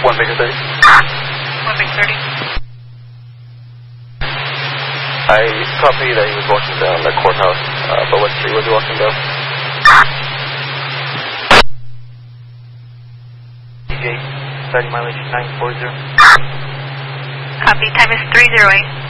1 Victor 30. 1 Victor 30. I copy that he was walking down the courthouse, but what street was he walking down? DJ, starting mileage 940. Copy, time is 308.